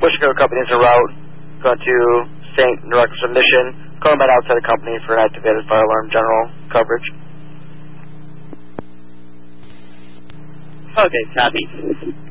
Bushco companies en route, going to St. Direct submission, calling back outside the company for activated fire alarm general coverage. Okay, copy.